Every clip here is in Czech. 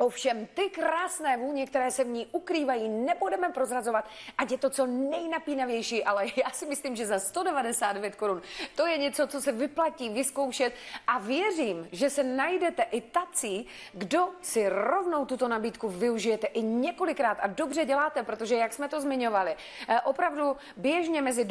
Ovšem ty krásné vůně, které se v ní ukrývají, nebudeme prozrazovat, ať je to co nejnapínavější, ale já si myslím, že za 199 korun to je něco, co se vyplatí vyzkoušet a věřím, že se najdete i tací, kdo si rovnou tuto nabídku využijete i několikrát a dobře děláte, protože jak jsme to zmiňovali, opravdu běžně mezi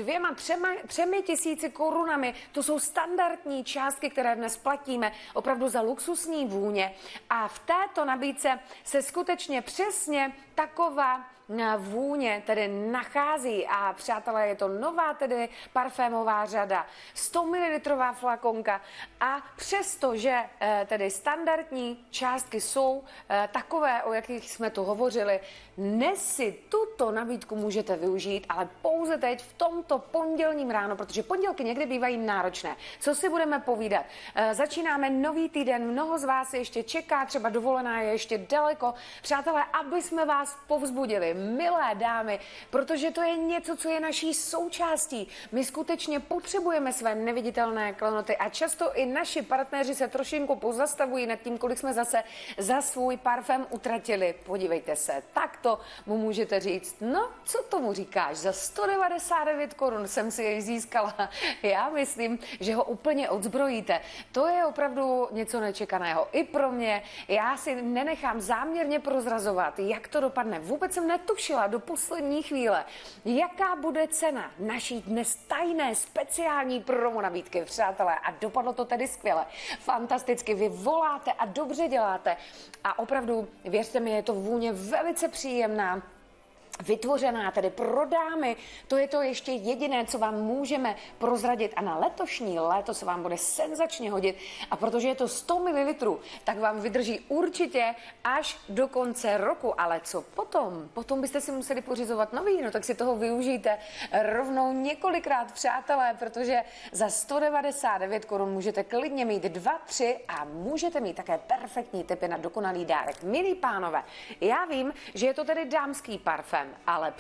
2–3 tisíci korunami, to jsou standardní částky, které dnes platíme opravdu za luxusní vůně a v této nabídce se skutečně přesně taková vůně tedy nachází a přátelé, je to nová tedy parfémová řada, 100 ml flakonka a přestože tedy standardní částky jsou takové, o jakých jsme tu hovořili, dnes si tuto nabídku můžete využít, ale pouze teď v tomto pondělním ráno, protože pondělky někdy bývají náročné. Co si budeme povídat? Začínáme nový týden, mnoho z vás ještě čeká, třeba dovolená je ještě daleko. Přátelé, aby jsme vás povzbudili, milé dámy, protože to je něco, co je naší součástí. My skutečně potřebujeme své neviditelné klenoty a často i naši partneři se trošinku pozastavují nad tím, kolik jsme zase za svůj parfém utratili. Podívejte se, takto mu můžete říct, no, co tomu říkáš, za 199 korun jsem si jej získala. Já myslím, že ho úplně odzbrojíte. To je opravdu něco nečekaného. I pro mě, já si nenechám záměrně prozrazovat, jak to dopadne. Vůbec jsem netušila do poslední chvíle, jaká bude cena naší dnes tajné speciální promo nabídky, přátelé. A dopadlo to tedy skvěle. Fantasticky, vy voláte a dobře děláte. A opravdu, věřte mi, je to vůně velice příjemná. Vytvořená tedy pro dámy, to je to ještě jediné, co vám můžeme prozradit a na letošní léto se vám bude senzačně hodit a protože je to 100 ml, tak vám vydrží určitě až do konce roku, ale co potom? Potom byste si museli pořizovat nový, no tak si toho využijte rovnou několikrát, přátelé, protože za 199 korun můžete klidně mít 2, 3 a můžete mít také perfektní tipy na dokonalý dárek. Milí pánové, já vím, že je to tedy dámský parfém, ale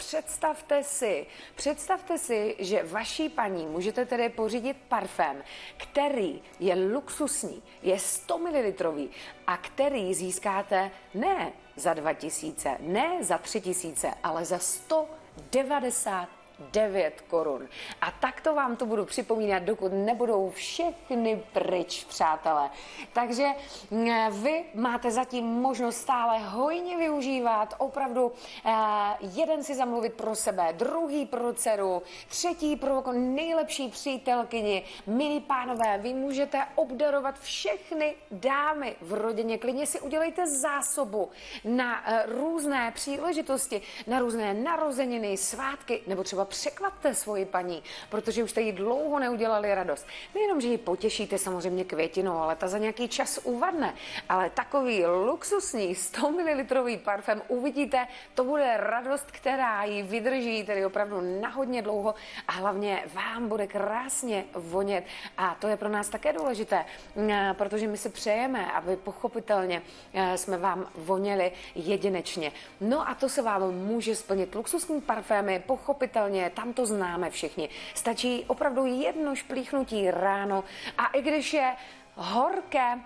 představte si, že vaší paní můžete tedy pořídit parfém, který je luxusní, je 100 ml a který získáte ne za 2000, ne za 3000, ale za 199 korun. A takto vám to budu připomínat, dokud nebudou všechny pryč, přátelé. Takže vy máte zatím možnost stále hojně využívat, opravdu jeden si zamluvit pro sebe, druhý pro dceru, třetí pro nejlepší přítelkyni. Milí pánové, vy můžete obdarovat všechny dámy v rodině. Klidně si udělejte zásobu na různé příležitosti, na různé narozeniny, svátky, nebo třeba překvapte svoji paní, protože už jste jí dlouho neudělali radost. Nejenom, že ji potěšíte samozřejmě květinou, ale ta za nějaký čas uvadne. Ale takový luxusní 100 ml parfém uvidíte, to bude radost, která ji vydrží tedy opravdu na hodně dlouho a hlavně vám bude krásně vonět. A to je pro nás také důležité, protože my si přejeme, aby pochopitelně jsme vám voněli jedinečně. No a to se vám může splnit. Luxusní parfémy, pochopitelně, tam to známe všichni. Stačí opravdu jedno šplíchnutí ráno a i když je horké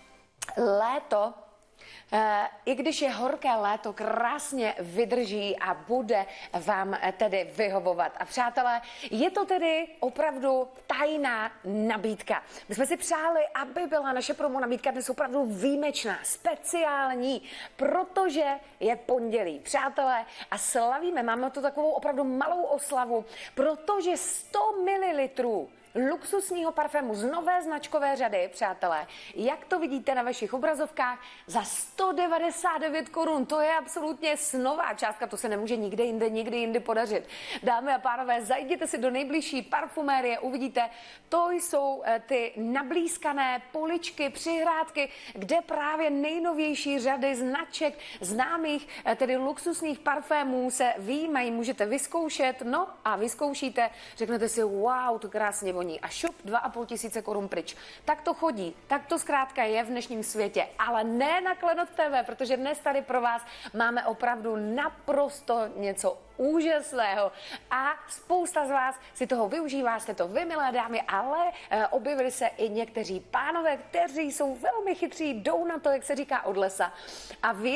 léto, krásně vydrží a bude vám tedy vyhovovat. A přátelé, je to tedy opravdu tajná nabídka. My jsme si přáli, aby byla naše promo nabídka dnes opravdu výjimečná, speciální, protože je pondělí. Přátelé, a slavíme, máme tu takovou opravdu malou oslavu, protože 100 ml luxusního parfému z nové značkové řady, přátelé, jak to vidíte na vašich obrazovkách, za 199 korun, to je absolutně snová částka, to se nemůže nikdy jindy podařit. Dámy a pánové, zajděte si do nejbližší parfumérie, uvidíte, to jsou ty nablízkané poličky, přihrádky, kde právě nejnovější řady značek známých, tedy luxusních parfémů se vyjímají, můžete vyzkoušet, no a vyzkoušíte, řeknete si, wow, to krásně voní a šup, 2500 korun pryč. Tak to chodí, tak to zkrátka je v dnešním světě, ale ne na Klenot TV, protože dnes tady pro vás máme opravdu naprosto něco úžasného a spousta z vás si toho využívá, jste to vy, milé dámy, ale objevili se i někteří pánové, kteří jsou velmi chytří, jdou na to, jak se říká, od lesa a